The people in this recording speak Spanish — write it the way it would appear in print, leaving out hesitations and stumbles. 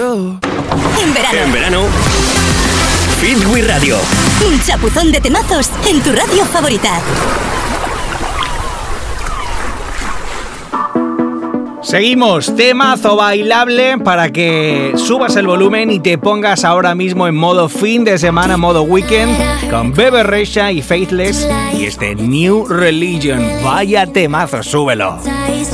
yo. En verano, Fit with Radio. Un chapuzón de temazos en tu radio favorita. Seguimos, temazo bailable para que subas el volumen y te pongas ahora mismo en modo fin de semana, modo weekend, con Bebe Rexha y Faithless y este New Religion. Vaya temazo, súbelo.